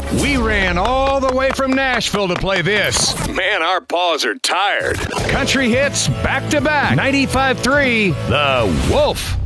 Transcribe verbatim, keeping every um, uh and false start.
We ran all the way from Nashville to play this. Man, our paws are tired. Country hits back to back. ninety-five three, The Wolf.